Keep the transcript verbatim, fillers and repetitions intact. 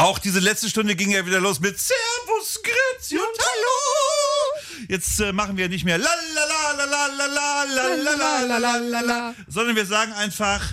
Auch diese letzte Stunde ging ja wieder los mit Servus, Grüezi und Hallo. Jetzt äh, machen wir nicht mehr la la la la la la la la la la la la, sondern wir sagen einfach